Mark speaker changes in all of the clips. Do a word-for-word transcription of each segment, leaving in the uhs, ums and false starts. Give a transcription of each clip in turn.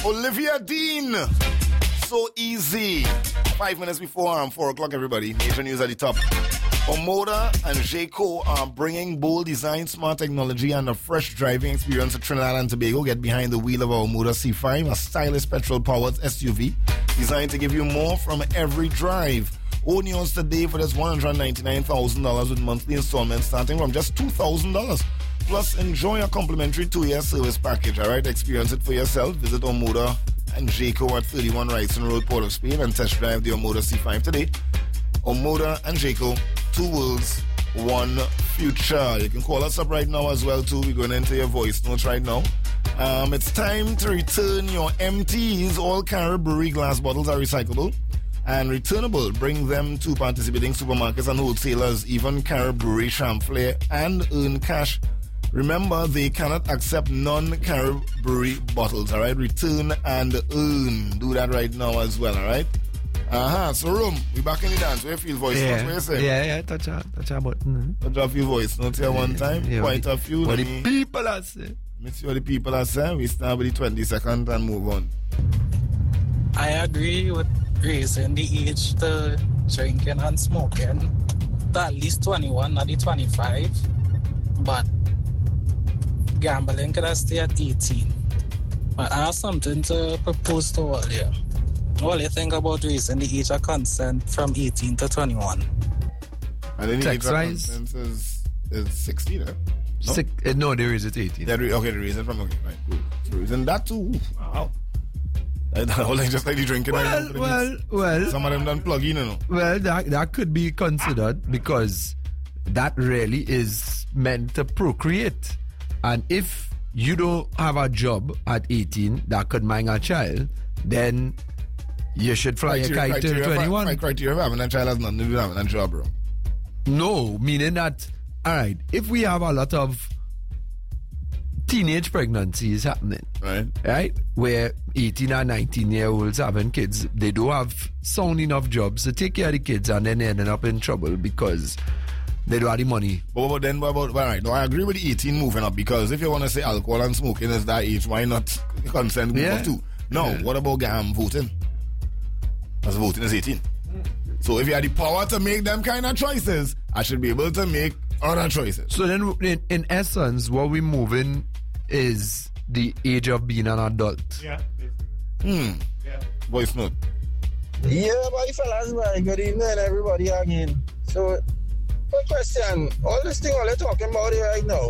Speaker 1: Olivia Dean. So easy. Five minutes before um, four o'clock, everybody. Major news at the top. Omoda and Jayco are bringing bold design, smart technology, and a fresh driving experience to Trinidad and Tobago. Get behind the wheel of our Omoda C five, a stylish petrol-powered S U V designed to give you more from every drive. Own yours today for just one hundred ninety-nine thousand dollars with monthly installments starting from just two thousand dollars. Plus, enjoy a complimentary two-year service package. All right, experience it for yourself. Visit Omoda and Jayco at thirty-one Wrightson Road, Port of Spain, and test drive the Omoda C five today. Omoda and Jayco, two worlds, one future. You can call us up right now as well too. We're going into your voice notes right now. Um, it's time to return your empties. All Carib Brewery glass bottles are recyclable and returnable. Bring them to participating supermarkets and wholesalers, even Carib Brewery, Champlain, and earn cash. Remember, they cannot accept non-Carib Brewery bottles, all right? Return and earn. Do that right now as well, all right? Uh-huh. So, Room, we back in the dance. Where you feel voice
Speaker 2: yeah.
Speaker 1: notes? What you say?
Speaker 2: Yeah, yeah, touch a, touch a button.
Speaker 1: Touch a few voice notes here yeah, one time. Yeah, Quite a few.
Speaker 2: What
Speaker 1: the
Speaker 2: me, people are saying.
Speaker 1: Let me see what the people are saying. We start with the twenty second and move on.
Speaker 3: I agree with raising the age to drinking and smoking to at least twenty-one, not the twenty-five. But gambling could have stayed at eighteen. But I have something to propose to all you. What do you think about raising the age of consent from eighteen to twenty-one?
Speaker 1: I think the age of
Speaker 2: wise?
Speaker 1: consent is, is sixteen, eh? No?
Speaker 2: Six, uh, no, they raise it to eighteen.
Speaker 1: Re- okay, they raise it from, okay, right, cool. So raising that too, wow. Like just like the drinking.
Speaker 2: Well,
Speaker 1: right
Speaker 2: well, well.
Speaker 1: Some of them don't plug in, you know.
Speaker 2: Well, that, that could be considered because that really is meant to procreate. And if you don't have a job at eighteen that could mind a child, then you should fly criteria, a kite to twenty-one.
Speaker 1: My criteria of having a child has nothing to do with having a job, bro.
Speaker 2: No, meaning that, all right, if we have a lot of teenage pregnancies happening,
Speaker 1: right,
Speaker 2: right, where eighteen or nineteen year olds having kids, they don't have sound enough jobs to take care of the kids, and then they ending up in trouble because they don't have the money.
Speaker 1: But, but then, what about, all right, no, I agree with the eighteen moving up, because if you want to say alcohol and smoking is that age, why not consent move
Speaker 2: yeah.
Speaker 1: up too? No,
Speaker 2: yeah.
Speaker 1: What about um, voting? Because voting is eighteen. So if you have the power to make them kind of choices, I should be able to make other choices.
Speaker 2: So then, in, in essence, what we're moving is the age of being an adult.
Speaker 4: Yeah.
Speaker 1: Hmm.
Speaker 4: Yeah.
Speaker 1: Voice note.
Speaker 5: Yeah, boy, fellas, boy. Good evening, everybody again. So, quick question. All this thing all you're talking about here right now,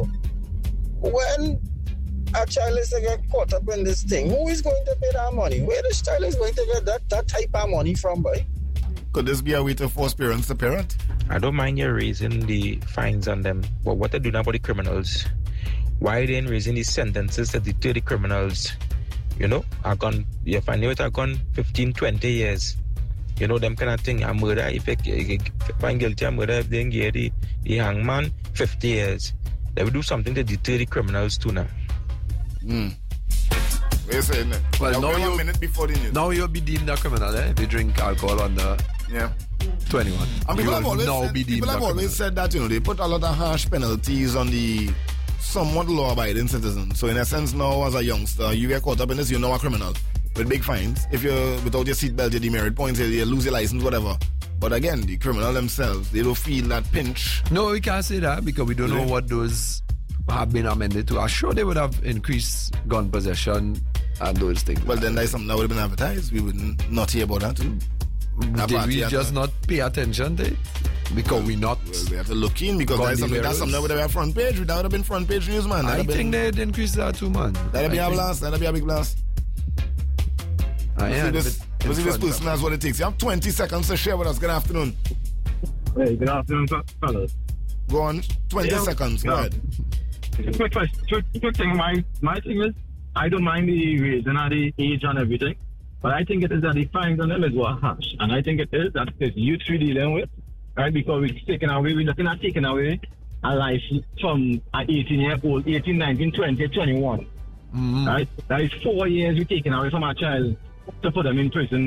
Speaker 5: when a child is to get caught up in this thing, who is going to pay that money? Where the child is going to get that, that type of money from, boy?
Speaker 1: Could this be a way to force parents to parent?
Speaker 6: I don't mind you raising the fines on them, but what they do now about the criminals? Why they ain't raising these sentences that deter the criminals? You know, are gone, you find out are gone fifteen, twenty years. You know, them kind of thing. A murder, if you find guilty of murder, if they get the, the hangman, fifty years. They will do something to deter the criminals too now.
Speaker 1: Hmm. What are you saying then?
Speaker 2: Well, now, now
Speaker 1: you, a minute before the news.
Speaker 2: Now you'll be deemed a criminal, eh? If you drink alcohol under
Speaker 1: yeah.
Speaker 2: twenty-one.
Speaker 1: And people have always,
Speaker 2: now
Speaker 1: said,
Speaker 2: be
Speaker 1: people have always said that, you know, they put a lot of harsh penalties on the somewhat law-abiding citizens. So in a sense now, as a youngster, you get caught up in this, you're now a criminal with big fines. If you're without your seatbelt, your demerit points, you lose your license, whatever. But again, the criminal themselves, they don't feel that pinch.
Speaker 2: No, we can't say that because we don't know what those have been amended to. I'm sure they would have increased gun possession and those things.
Speaker 1: Well, then that's something that would have been advertised. We would not hear about that too.
Speaker 2: Did that we just a... not pay attention to it? Because well, we not.
Speaker 1: Well, we have to look in because that's something, that's something that would have been front page. That would have been front page news, man.
Speaker 2: I
Speaker 1: been,
Speaker 2: think they'd increase that too, man.
Speaker 1: That'd be a blast. That'd be a big blast.
Speaker 2: I
Speaker 1: see this, this, this person has what it takes. You have twenty seconds to share with us. Good afternoon.
Speaker 7: Hey, good afternoon, fellas.
Speaker 1: Go on. twenty yeah, seconds. Go yeah. ahead.
Speaker 7: Quick question. Quick, quick thing. My, my thing is, I don't mind the raising of the age and everything, but I think it is that the fines on them is what harsh. And I think it is that it's youth we're dealing with, right? Because we're taking away, we're looking at taking away a life from an eighteen year old, eighteen, nineteen, twenty, twenty-one. Mm-hmm. Right? That is four years we're taking away from our child to put them in prison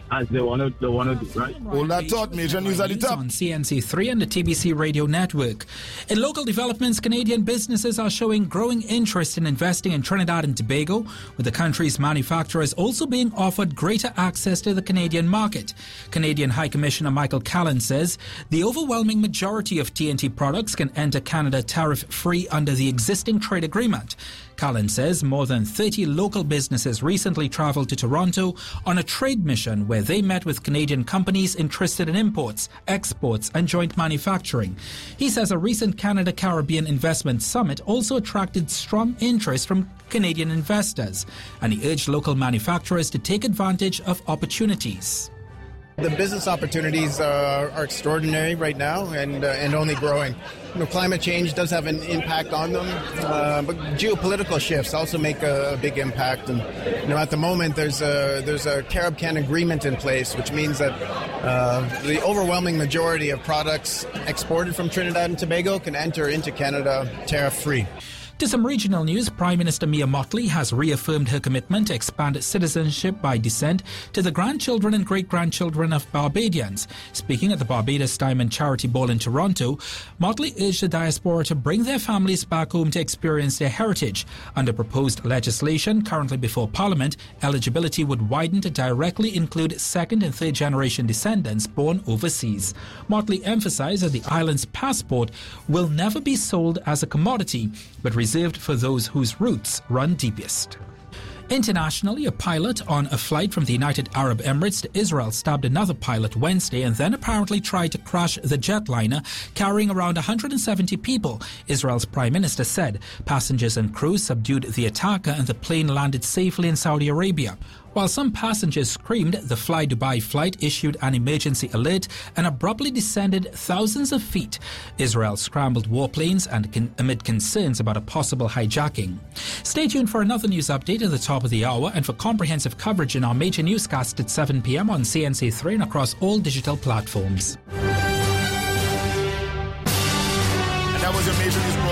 Speaker 7: as they want to they want to do, right?
Speaker 1: Hold that thought. Major news at the top.
Speaker 4: On C N C three and the T B C Radio Network. In local developments, Canadian businesses are showing growing interest in investing in Trinidad and Tobago, with the country's manufacturers also being offered greater access to the Canadian market. Canadian High Commissioner Michael Callan says the overwhelming majority of T N T products can enter Canada tariff-free under the existing trade agreement. Callan says more than thirty local businesses recently travelled to Toronto on a trade mission where they met with Canadian companies interested in imports, exports and joint manufacturing. He says a recent Canada-Caribbean Investment Summit also attracted strong interest from Canadian investors, and he urged local manufacturers to take advantage of opportunities.
Speaker 8: The business opportunities are, are extraordinary right now and uh, and only growing. You know, climate change does have an impact on them, uh, but geopolitical shifts also make a, a big impact. And you know, at the moment, there's a there's a Carib-Can agreement in place, which means that uh, the overwhelming majority of products exported from Trinidad and Tobago can enter into Canada tariff-free.
Speaker 4: To some regional news, Prime Minister Mia Mottley has reaffirmed her commitment to expand citizenship by descent to the grandchildren and great-grandchildren of Barbadians. Speaking at the Barbados Diamond Charity Ball in Toronto, Mottley urged the diaspora to bring their families back home to experience their heritage. Under proposed legislation currently before Parliament, eligibility would widen to directly include second and third generation descendants born overseas. Mottley emphasized that the island's passport will never be sold as a commodity, but reserved for those whose roots run deepest. Internationally, a pilot on a flight from the United Arab Emirates to Israel stabbed another pilot Wednesday and then apparently tried to crash the jetliner carrying around one hundred seventy people. Israel's Prime Minister said passengers and crew subdued the attacker and the plane landed safely in Saudi Arabia. While some passengers screamed, the Fly Dubai flight issued an emergency alert and abruptly descended thousands of feet. Israel scrambled warplanes and con- amid concerns about a possible hijacking. Stay tuned for another news update at the top of the hour and for comprehensive coverage in our major newscast at seven p.m. on C N C three and across all digital platforms.
Speaker 1: And that was your major news.